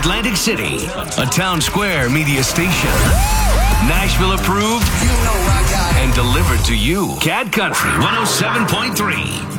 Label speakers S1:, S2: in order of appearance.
S1: Atlantic City, a Town Square media station. Nashville approved and delivered to you. Cat Country 107.3.